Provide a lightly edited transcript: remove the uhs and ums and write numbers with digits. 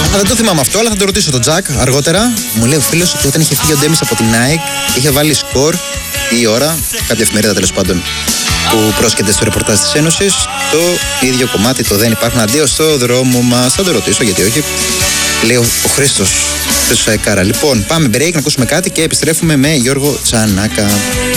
Δεν το θυμάμαι αυτό, αλλά θα το ρωτήσω τον Τζακ αργότερα. Μου λέει ο φίλος ότι όταν είχε φύγει ο Ντέμις από την Nike, είχε βάλει σκορ η ώρα, κάποια εφημερίδα τέλος πάντων, που πρόσκειται στο ρεπορτάζ της Ένωσης, το ίδιο κομμάτι, το «Δεν υπάρχουν αντίο στο δρόμο μας». Θα το ρωτήσω, γιατί όχι. Λέει ο Χρήστος Αεκάρα. Λοιπόν, πάμε break να ακούσουμε κάτι και επιστρέφουμε με Γιώργο Τσανάκα.